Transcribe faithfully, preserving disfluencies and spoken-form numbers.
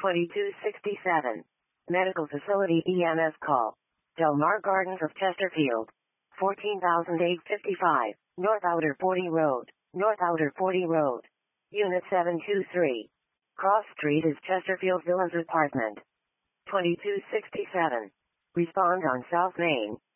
twenty-two sixty-seven. Medical facility E M S call. Del Mar Gardens of Chesterfield. fourteen thousand eight hundred fifty-five. North Outer forty Road. North Outer forty Road. Unit seven two three. Cross Street is Chesterfield Villas Apartment. twenty-two sixty-seven. Respond on South Main.